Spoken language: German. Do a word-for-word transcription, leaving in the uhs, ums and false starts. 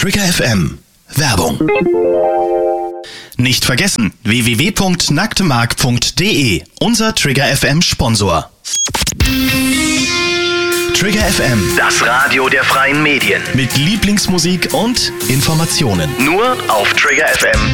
Trigger F M. Werbung. Nicht vergessen, w w w punkt nacktemark punkt de, unser Trigger F M Sponsor. Trigger F M, Das Radio der freien Medien. mit Lieblingsmusik und Informationen. Nur auf Trigger F M.